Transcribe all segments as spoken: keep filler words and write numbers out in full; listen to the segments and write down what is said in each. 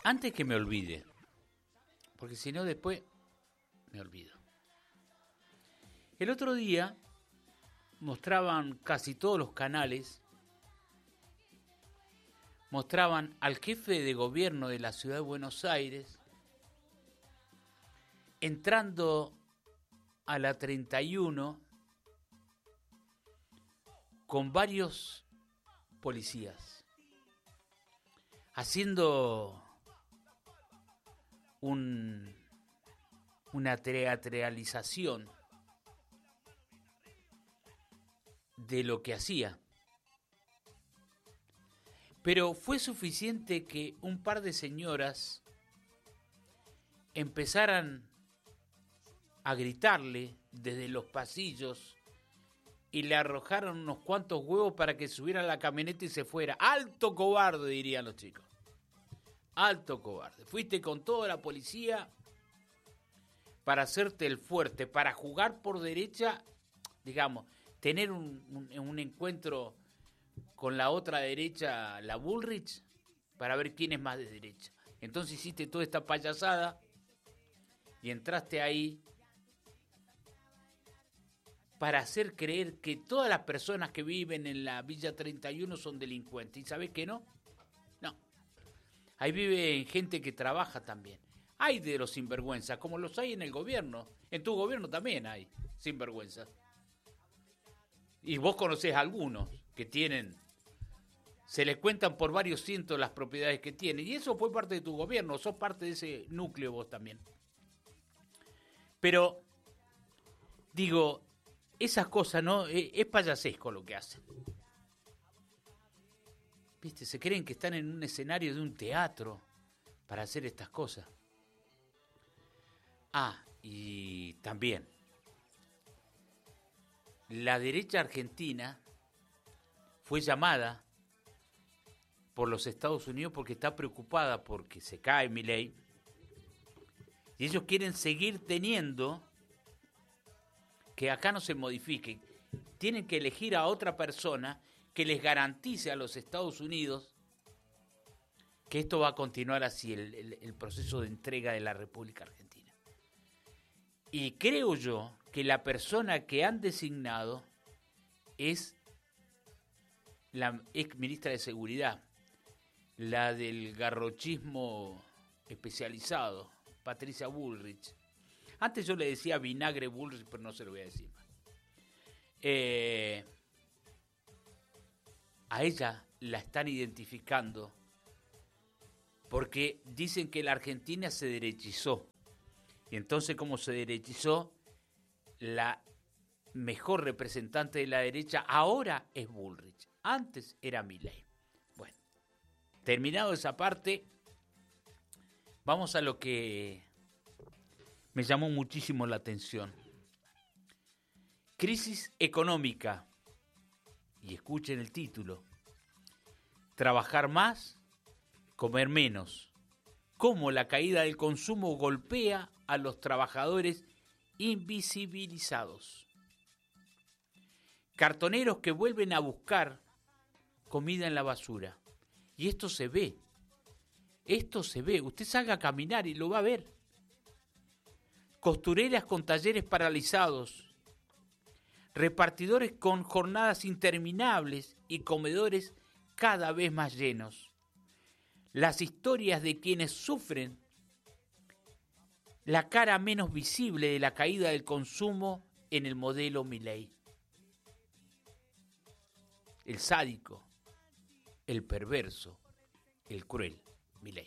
Antes que me olvide, porque si no después me olvido. El otro día mostraban casi todos los canales, mostraban al jefe de gobierno de la ciudad de Buenos Aires entrando a la treinta y uno con varios policías, haciendo un, una teatralización de lo que hacía. Pero fue suficiente que un par de señoras empezaran a gritarle desde los pasillos y le arrojaron unos cuantos huevos para que subiera a la camioneta y se fuera. ¡Alto cobarde!, dirían los chicos. ¡Alto cobarde! Fuiste con toda la policía para hacerte el fuerte, para jugar por derecha, digamos, tener un, un, un encuentro con la otra derecha, la Bullrich, para ver quién es más de derecha. Entonces hiciste toda esta payasada y entraste ahí para hacer creer que todas las personas que viven en la Villa treinta y uno son delincuentes. ¿Y sabés qué no? No. Ahí vive gente que trabaja también. Hay de los sinvergüenzas, como los hay en el gobierno. En tu gobierno también hay sinvergüenzas. Y vos conocés a algunos que tienen, se les cuentan por varios cientos las propiedades que tienen. Y eso fue parte de tu gobierno, sos parte de ese núcleo vos también. Pero, digo, esas cosas, ¿no? Es payasesco lo que hacen. ¿Viste? Se creen que están en un escenario de un teatro para hacer estas cosas. Ah, y también la derecha argentina fue llamada por los Estados Unidos porque está preocupada porque se cae Milei y ellos quieren seguir teniendo que acá no se modifique. Tienen que elegir a otra persona que les garantice a los Estados Unidos que esto va a continuar así, el, el, el proceso de entrega de la República Argentina. Y creo yo que la persona que han designado es la ex ministra de Seguridad, la del garrochismo especializado, Patricia Bullrich. Antes yo le decía vinagre Bullrich, pero no se lo voy a decir más. Eh, a ella la están identificando porque dicen que la Argentina se derechizó. Y entonces, como se derechizó, la mejor representante de la derecha ahora es Bullrich. Antes era Milei. Bueno, terminado esa parte, vamos a lo que me llamó muchísimo la atención. Crisis económica. Y escuchen el título. Trabajar más, comer menos. Cómo la caída del consumo golpea a los trabajadores invisibilizados. Cartoneros que vuelven a buscar comida en la basura. Y esto se ve. Esto se ve. Usted salga a caminar y lo va a ver. Costureras con talleres paralizados. Repartidores con jornadas interminables y comedores cada vez más llenos. Las historias de quienes sufren la cara menos visible de la caída del consumo en el modelo Milei. El sádico, el perverso, el cruel Milei.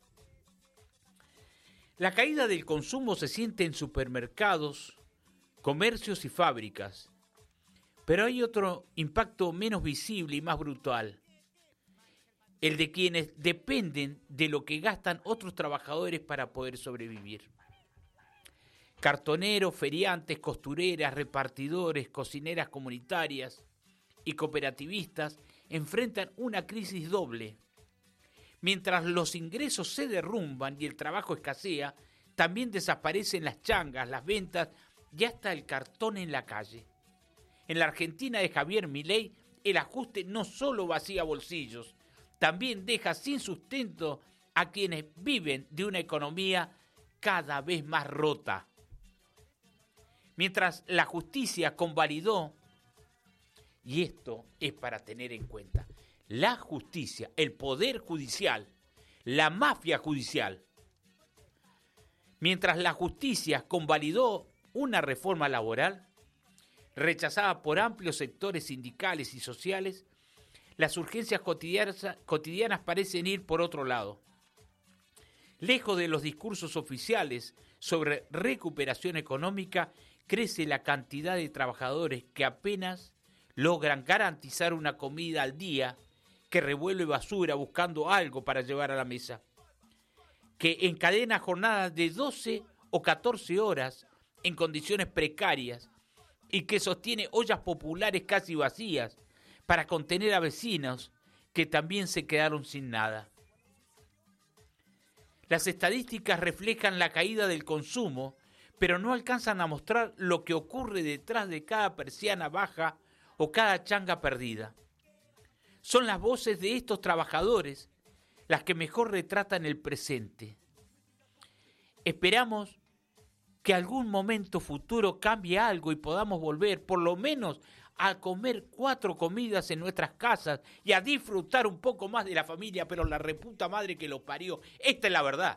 La caída del consumo se siente en supermercados, comercios y fábricas, pero hay otro impacto menos visible y más brutal, el de quienes dependen de lo que gastan otros trabajadores para poder sobrevivir. Cartoneros, feriantes, costureras, repartidores, cocineras comunitarias y cooperativistas enfrentan una crisis doble. Mientras los ingresos se derrumban y el trabajo escasea, también desaparecen las changas, las ventas y hasta el cartón en la calle. En la Argentina de Javier Milei, el ajuste no solo vacía bolsillos, también deja sin sustento a quienes viven de una economía cada vez más rota. Mientras la justicia convalidó, y esto es para tener en cuenta, la justicia, el poder judicial, la mafia judicial, mientras la justicia convalidó una reforma laboral rechazada por amplios sectores sindicales y sociales, las urgencias cotidianas, cotidianas parecen ir por otro lado. Lejos de los discursos oficiales sobre recuperación económica, crece la cantidad de trabajadores que apenas logran garantizar una comida al día, que revuelve basura buscando algo para llevar a la mesa, que encadena jornadas de doce o catorce horas en condiciones precarias y que sostiene ollas populares casi vacías para contener a vecinos que también se quedaron sin nada. Las estadísticas reflejan la caída del consumo, pero no alcanzan a mostrar lo que ocurre detrás de cada persiana baja o cada changa perdida. Son las voces de estos trabajadores las que mejor retratan el presente. Esperamos que algún momento futuro cambie algo y podamos volver, por lo menos, a comer cuatro comidas en nuestras casas y a disfrutar un poco más de la familia, pero la reputa madre que lo parió. Esta es la verdad.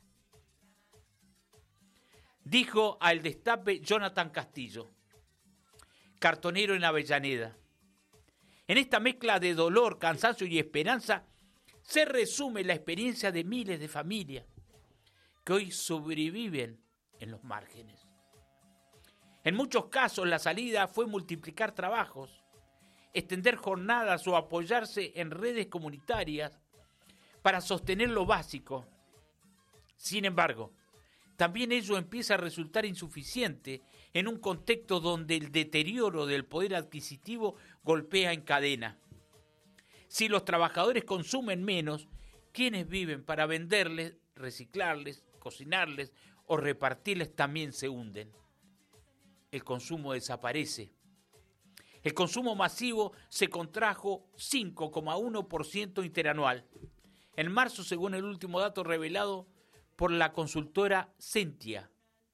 Dijo al Destape Jonathan Castillo, cartonero en Avellaneda. En esta mezcla de dolor, cansancio y esperanza se resume la experiencia de miles de familias que hoy sobreviven en los márgenes. En muchos casos la salida fue multiplicar trabajos, extender jornadas o apoyarse en redes comunitarias para sostener lo básico. Sin embargo, también ello empieza a resultar insuficiente en un contexto donde el deterioro del poder adquisitivo golpea en cadena. Si los trabajadores consumen menos, quienes viven para venderles, reciclarles, cocinarles o repartirles también se hunden. El consumo desaparece. El consumo masivo se contrajo cinco coma uno por ciento interanual. En marzo, según el último dato revelado por la consultora Sentia,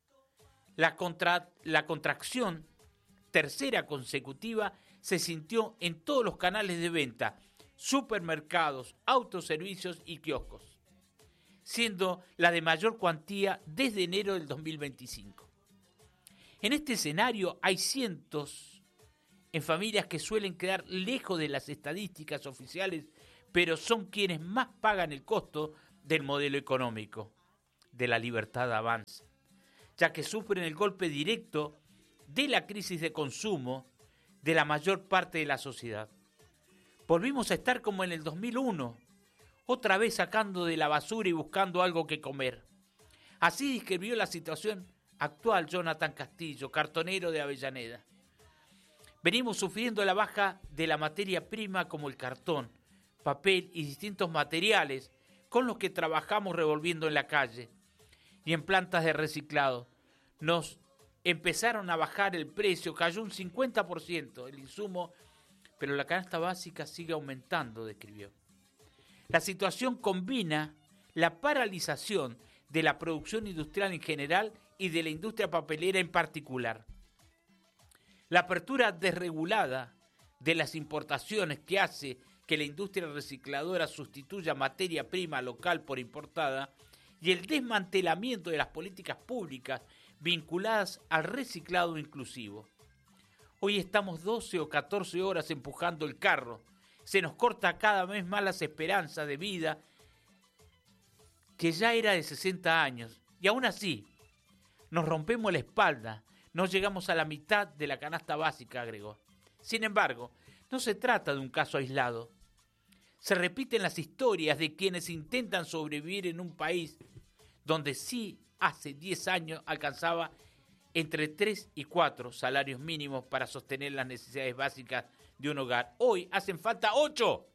la, contra, la contracción tercera consecutiva se sintió en todos los canales de venta, supermercados, autoservicios y kioscos, siendo la de mayor cuantía desde enero del dos mil veinticinco. En este escenario hay cientos en familias que suelen quedar lejos de las estadísticas oficiales, pero son quienes más pagan el costo del modelo económico, de la libertad avanza, ya que sufren el golpe directo de la crisis de consumo de la mayor parte de la sociedad. Volvimos a estar como en el dos mil uno, otra vez sacando de la basura y buscando algo que comer. Así describió la situación actual Jonathan Castillo, cartonero de Avellaneda. Venimos sufriendo la baja de la materia prima como el cartón, papel y distintos materiales con los que trabajamos revolviendo en la calle y en plantas de reciclado. Nos empezaron a bajar el precio, cayó un cincuenta por ciento el insumo, pero la canasta básica sigue aumentando, describió. La situación combina la paralización de la producción industrial en general y de la industria papelera en particular. La apertura desregulada de las importaciones que hace que la industria recicladora sustituya materia prima local por importada y el desmantelamiento de las políticas públicas vinculadas al reciclado inclusivo. Hoy estamos doce o catorce horas empujando el carro. Se nos corta cada vez más las esperanzas de vida que ya era de sesenta años. Y aún así, nos rompemos la espalda. No llegamos a la mitad de la canasta básica, agregó. Sin embargo, no se trata de un caso aislado. Se repiten las historias de quienes intentan sobrevivir en un país donde sí hace diez años alcanzaba entre tres y cuatro salarios mínimos para sostener las necesidades básicas de un hogar. Hoy hacen falta ocho.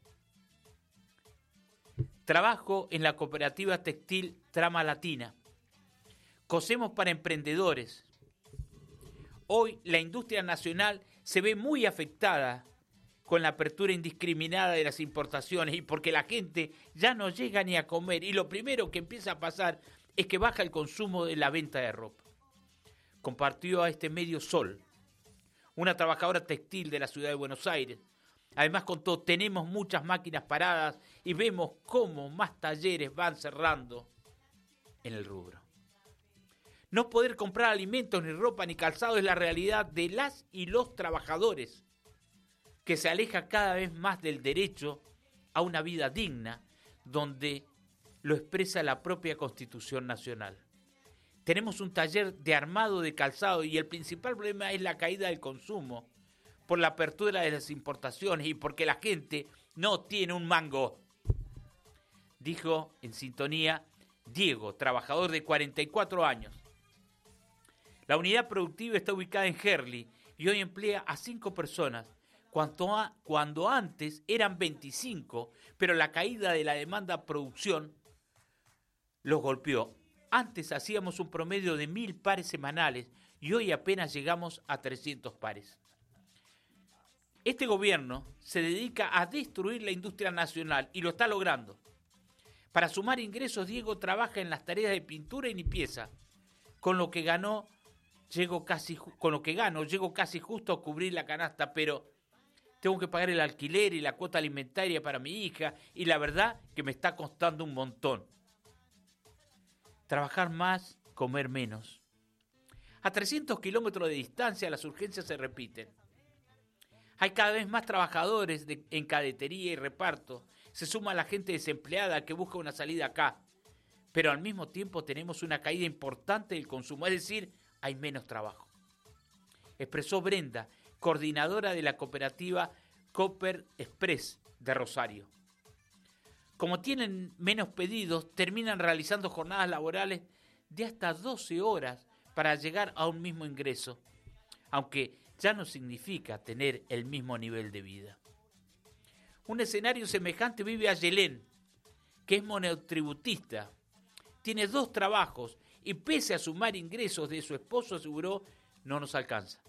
Trabajo en la cooperativa textil Trama Latina. Cosemos para emprendedores. Hoy la industria nacional se ve muy afectada con la apertura indiscriminada de las importaciones y porque la gente ya no llega ni a comer y lo primero que empieza a pasar es que baja el consumo de la venta de ropa. Compartió a este medio Sol, una trabajadora textil de la ciudad de Buenos Aires. Además contó, tenemos muchas máquinas paradas y vemos cómo más talleres van cerrando en el rubro. No poder comprar alimentos, ni ropa, ni calzado es la realidad de las y los trabajadores, que se aleja cada vez más del derecho a una vida digna, donde lo expresa la propia Constitución Nacional. Tenemos un taller de armado de calzado y el principal problema es la caída del consumo por la apertura de las importaciones y porque la gente no tiene un mango. Dijo en sintonía Diego, trabajador de cuarenta y cuatro años. La unidad productiva está ubicada en Herli y hoy emplea a cinco personas, cuando, a, cuando antes eran veinticinco, pero la caída de la demanda producción los golpeó. Antes hacíamos un promedio de mil pares semanales y hoy apenas llegamos a trescientos pares. Este gobierno se dedica a destruir la industria nacional y lo está logrando. Para sumar ingresos, Diego trabaja en las tareas de pintura y limpieza. Con lo que ganó, llego casi, con lo que gano, llego casi justo a cubrir la canasta, pero tengo que pagar el alquiler y la cuota alimentaria para mi hija y la verdad que me está costando un montón. Trabajar más, comer menos. A trescientos kilómetros de distancia las urgencias se repiten. Hay cada vez más trabajadores de, en cadetería y reparto. Se suma la gente desempleada que busca una salida acá. Pero al mismo tiempo tenemos una caída importante del consumo, es decir, hay menos trabajo. Expresó Brenda, coordinadora de la cooperativa Cooper Express de Rosario. Como tienen menos pedidos, terminan realizando jornadas laborales de hasta doce horas para llegar a un mismo ingreso, aunque ya no significa tener el mismo nivel de vida. Un escenario semejante vive Ayelén, que es monotributista. Tiene dos trabajos y pese a sumar ingresos de su esposo, aseguró, no nos alcanza.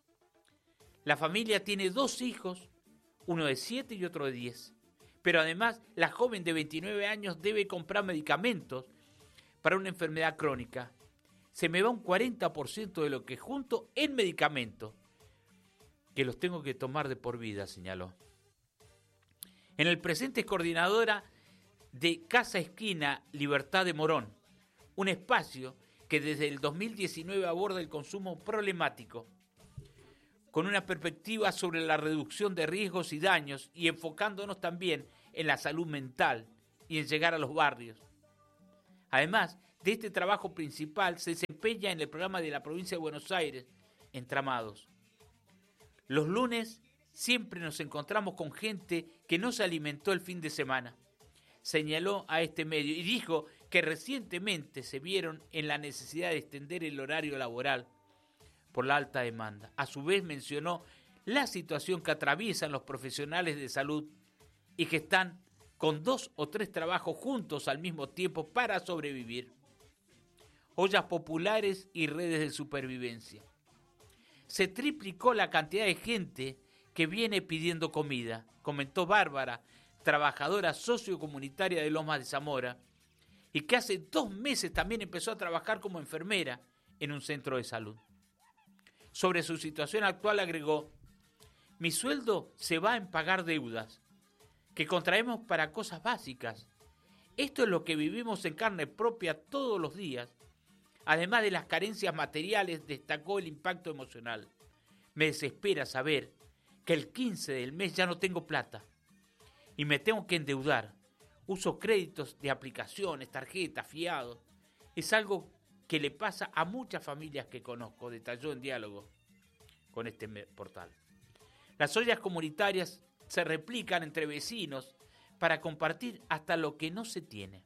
La familia tiene dos hijos, uno de siete y otro de diez. Pero además, la joven de veintinueve años debe comprar medicamentos para una enfermedad crónica. Se me va un cuarenta por ciento de lo que junto en medicamentos, que los tengo que tomar de por vida, señaló. En el presente es coordinadora de Casa Esquina Libertad de Morón, un espacio que desde el dos mil diecinueve aborda el consumo problemático, con una perspectiva sobre la reducción de riesgos y daños y enfocándonos también en la salud mental y en llegar a los barrios. Además de este trabajo principal, se desempeña en el programa de la provincia de Buenos Aires, Entramados. Los lunes siempre nos encontramos con gente que no se alimentó el fin de semana, señaló a este medio y dijo que recientemente se vieron en la necesidad de extender el horario laboral por la alta demanda. A su vez mencionó la situación que atraviesan los profesionales de salud y que están con dos o tres trabajos juntos al mismo tiempo para sobrevivir. Ollas populares y redes de supervivencia. Se triplicó la cantidad de gente que viene pidiendo comida, comentó Bárbara, trabajadora sociocomunitaria de Lomas de Zamora, y que hace dos meses también empezó a trabajar como enfermera en un centro de salud. Sobre su situación actual agregó, mi sueldo se va en pagar deudas que contraemos para cosas básicas. Esto es lo que vivimos en carne propia todos los días. Además de las carencias materiales, destacó el impacto emocional. Me desespera saber que el quince del mes ya no tengo plata y me tengo que endeudar. Uso créditos de aplicaciones, tarjetas, fiados. Es algo que le pasa a muchas familias que conozco, detalló en diálogo con este portal. Las ollas comunitarias se replican entre vecinos para compartir hasta lo que no se tiene.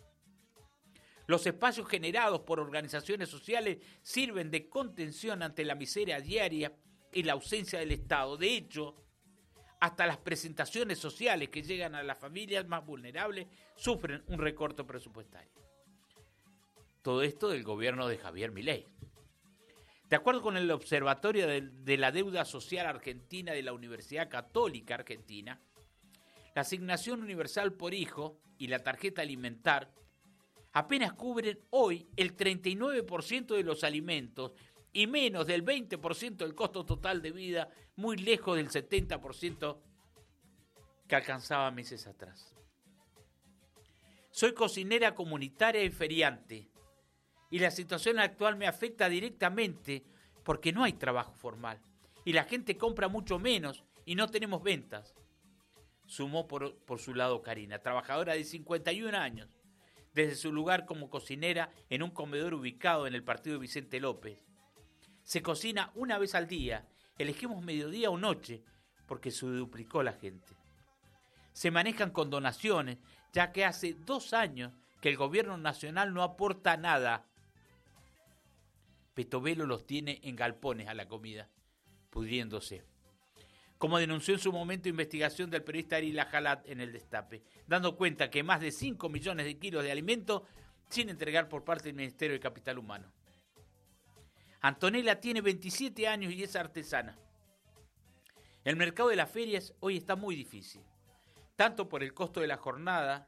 Los espacios generados por organizaciones sociales sirven de contención ante la miseria diaria y la ausencia del Estado. De hecho, hasta las presentaciones sociales que llegan a las familias más vulnerables sufren un recorte presupuestario. Todo esto del gobierno de Javier Milei. De acuerdo con el Observatorio de, de la Deuda Social Argentina de la Universidad Católica Argentina, la asignación universal por hijo y la tarjeta alimentar apenas cubren hoy el treinta y nueve por ciento de los alimentos y menos del veinte por ciento del costo total de vida, muy lejos del setenta por ciento que alcanzaba meses atrás. Soy cocinera comunitaria y feriante, y la situación actual me afecta directamente porque no hay trabajo formal y la gente compra mucho menos y no tenemos ventas. Sumó por, por su lado Karina, trabajadora de cincuenta y un años, desde su lugar como cocinera en un comedor ubicado en el partido Vicente López. Se cocina una vez al día, elegimos mediodía o noche porque se duplicó la gente. Se manejan con donaciones, ya que hace dos años que el gobierno nacional no aporta nada. Petovelo los tiene en galpones a la comida, pudriéndose. Como denunció en su momento investigación del periodista Ari Lajalat en El Destape, dando cuenta que más de cinco millones de kilos de alimento sin entregar por parte del Ministerio de Capital Humano. Antonella tiene veintisiete años y es artesana. El mercado de las ferias hoy está muy difícil, tanto por el costo de la jornada,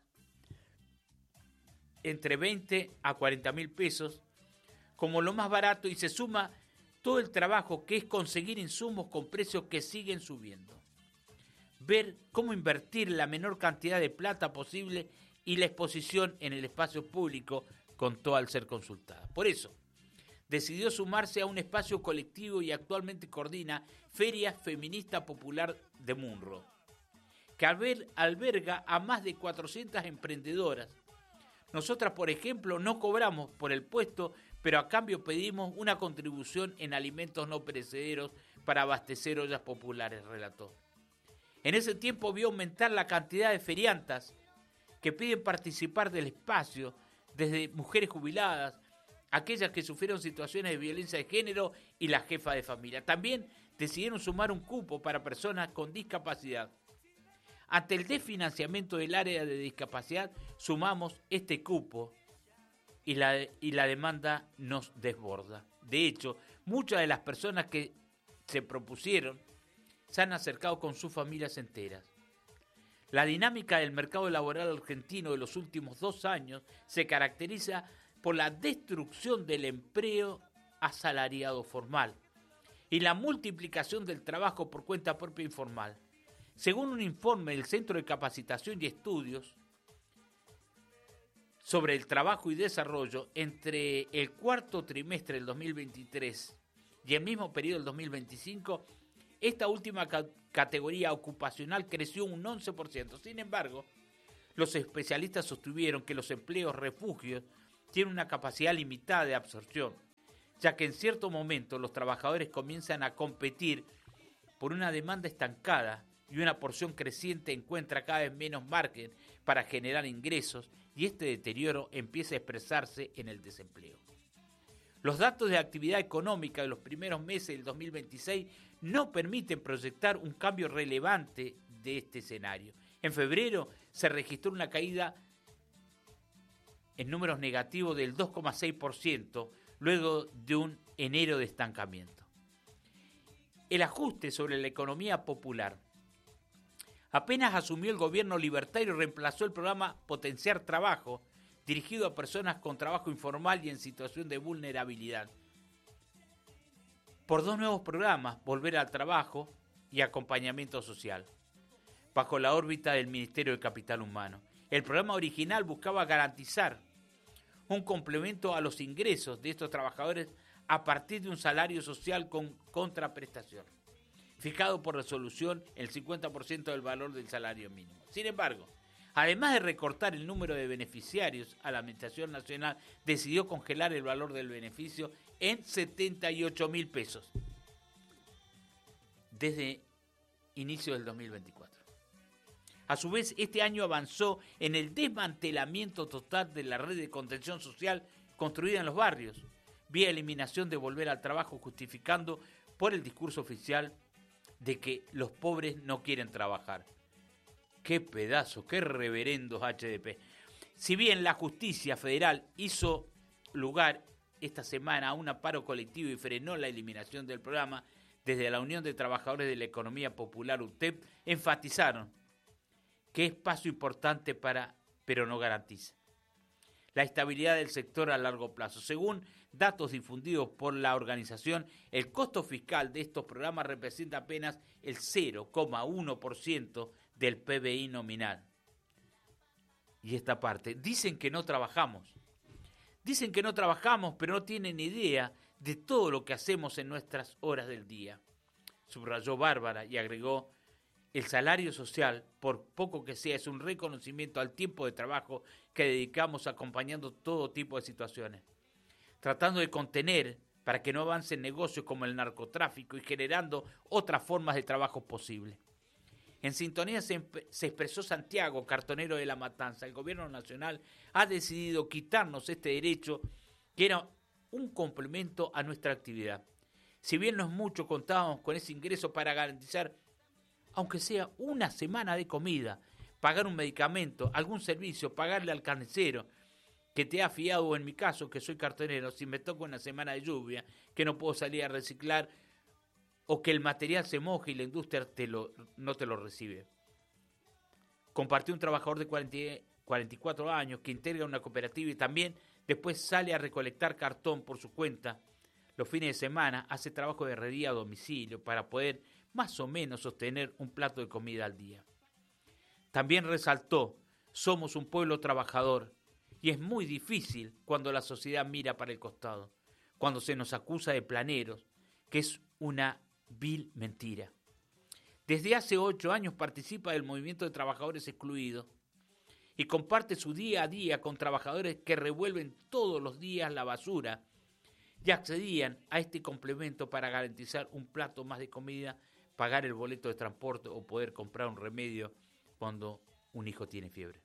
entre veinte a cuarenta mil pesos, como lo más barato, y se suma todo el trabajo que es conseguir insumos con precios que siguen subiendo. Ver cómo invertir la menor cantidad de plata posible y la exposición en el espacio público contó al ser consultada. Por eso, decidió sumarse a un espacio colectivo y actualmente coordina Feria Feminista Popular de Munro, que alberga a más de cuatrocientas emprendedoras. Nosotras, por ejemplo, no cobramos por el puesto, pero a cambio pedimos una contribución en alimentos no perecederos para abastecer ollas populares, relató. En ese tiempo vio aumentar la cantidad de feriantas que piden participar del espacio, desde mujeres jubiladas, aquellas que sufrieron situaciones de violencia de género y la jefa de familia. También decidieron sumar un cupo para personas con discapacidad. Ante el desfinanciamiento del área de discapacidad, sumamos este cupo y la, y la demanda nos desborda. De hecho, muchas de las personas que se propusieron se han acercado con sus familias enteras. La dinámica del mercado laboral argentino de los últimos dos años se caracteriza por la destrucción del empleo asalariado formal y la multiplicación del trabajo por cuenta propia informal. Según un informe del Centro de Capacitación y Estudios sobre el Trabajo y Desarrollo, entre el cuarto trimestre del dos mil veintitrés y el mismo periodo del dos mil veinticinco, esta última ca- categoría ocupacional creció un once por ciento. Sin embargo, los especialistas sostuvieron que los empleos refugios tienen una capacidad limitada de absorción, ya que en cierto momento los trabajadores comienzan a competir por una demanda estancada y una porción creciente encuentra cada vez menos margen para generar ingresos, y este deterioro empieza a expresarse en el desempleo. Los datos de actividad económica de los primeros meses del dos mil veintiséis no permiten proyectar un cambio relevante de este escenario. En febrero se registró una caída en números negativos del dos coma seis por ciento, luego de un enero de estancamiento. El ajuste sobre la economía popular. Apenas asumió el gobierno libertario, reemplazó el programa Potenciar Trabajo, dirigido a personas con trabajo informal y en situación de vulnerabilidad, por dos nuevos programas, Volver al Trabajo y Acompañamiento Social, bajo la órbita del Ministerio de Capital Humano. El programa original buscaba garantizar un complemento a los ingresos de estos trabajadores a partir de un salario social con contraprestación, fijado por resolución el cincuenta por ciento del valor del salario mínimo. Sin embargo, además de recortar el número de beneficiarios, a la Administración Nacional decidió congelar el valor del beneficio en setenta y ocho mil pesos desde inicio del dos mil veinticuatro. A su vez, este año avanzó en el desmantelamiento total de la red de contención social construida en los barrios, vía eliminación de Volver al Trabajo, justificando por el discurso oficial de que los pobres no quieren trabajar. ¡Qué pedazo, qué reverendos H D P! Si bien la justicia federal hizo lugar esta semana a un paro colectivo y frenó la eliminación del programa, desde la Unión de Trabajadores de la Economía Popular, U T E P, enfatizaron que es paso importante para, pero no garantiza la estabilidad del sector a largo plazo. Según datos difundidos por la organización, el costo fiscal de estos programas representa apenas el cero coma uno por ciento del P B I nominal. Y esta parte, dicen que no trabajamos. Dicen que no trabajamos, pero no tienen idea de todo lo que hacemos en nuestras horas del día. Subrayó Bárbara y agregó: el salario social, por poco que sea, es un reconocimiento al tiempo de trabajo que dedicamos acompañando todo tipo de situaciones, tratando de contener para que no avancen negocios como el narcotráfico y generando otras formas de trabajo posibles. En sintonía se, se expresó Santiago, cartonero de La Matanza. El gobierno nacional ha decidido quitarnos este derecho que era un complemento a nuestra actividad. Si bien no es mucho, contábamos con ese ingreso para garantizar, aunque sea una semana de comida, pagar un medicamento, algún servicio, pagarle al carnicero que te ha fiado, o en mi caso, que soy cartonero, si me toca una semana de lluvia, que no puedo salir a reciclar, o que el material se moje y la industria te lo, no te lo recibe. Compartió un trabajador de cuarenta y cuatro años que integra una cooperativa y también después sale a recolectar cartón por su cuenta. Los fines de semana hace trabajo de herrería a domicilio para poder más o menos sostener un plato de comida al día. También resaltó: somos un pueblo trabajador y es muy difícil cuando la sociedad mira para el costado, cuando se nos acusa de planeros, que es una vil mentira. Desde hace ocho años participa del movimiento de trabajadores excluidos y comparte su día a día con trabajadores que revuelven todos los días la basura y accedían a este complemento para garantizar un plato más de comida, pagar el boleto de transporte o poder comprar un remedio cuando un hijo tiene fiebre.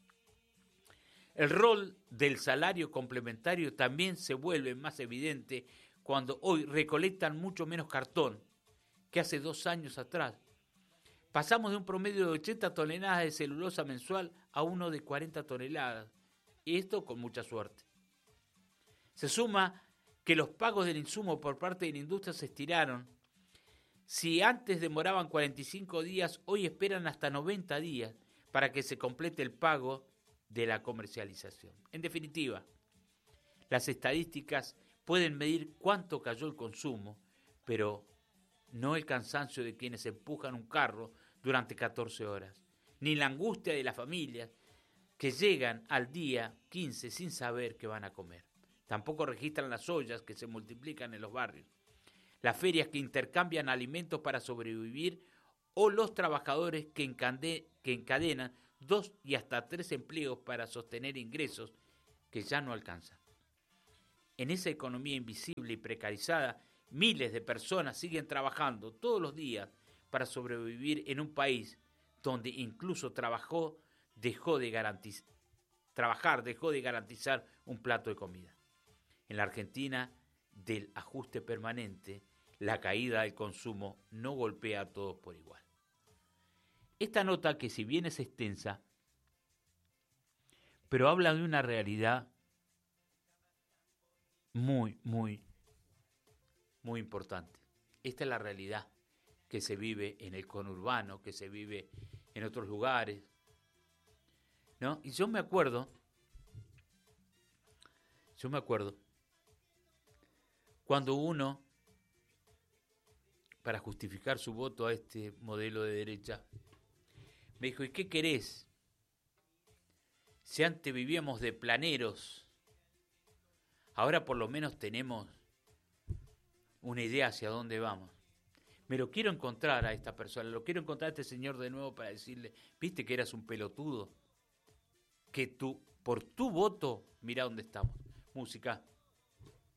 El rol del salario complementario también se vuelve más evidente cuando hoy recolectan mucho menos cartón que hace dos años atrás. Pasamos de un promedio de ochenta toneladas de celulosa mensual a uno de cuarenta toneladas, y esto con mucha suerte. Se suma que los pagos del insumo por parte de la industria se estiraron. Si antes demoraban cuarenta y cinco días, hoy esperan hasta noventa días para que se complete el pago de la comercialización. En definitiva, las estadísticas pueden medir cuánto cayó el consumo, pero no el cansancio de quienes empujan un carro durante catorce horas, ni la angustia de las familias que llegan al día quince sin saber qué van a comer. Tampoco registran las ollas que se multiplican en los barrios, las ferias que intercambian alimentos para sobrevivir o los trabajadores que, encade- que encadenan dos y hasta tres empleos para sostener ingresos que ya no alcanzan. En esa economía invisible y precarizada, miles de personas siguen trabajando todos los días para sobrevivir en un país donde incluso trabajó, dejó de garantiz- trabajar dejó de garantizar un plato de comida. En la Argentina del ajuste permanente, la caída del consumo no golpea a todos por igual. Esta nota, que si bien es extensa, pero habla de una realidad muy, muy, muy importante. Esta es la realidad que se vive en el conurbano, que se vive en otros lugares, ¿no? Y yo me acuerdo, yo me acuerdo, cuando uno, para justificar su voto a este modelo de derecha, me dijo: ¿y qué querés? Si antes vivíamos de planeros, ahora por lo menos tenemos una idea hacia dónde vamos. Me lo quiero encontrar a esta persona, lo quiero encontrar a este señor de nuevo para decirle: ¿viste que eras un pelotudo? Que tú, por tu voto, mirá dónde estamos. Música.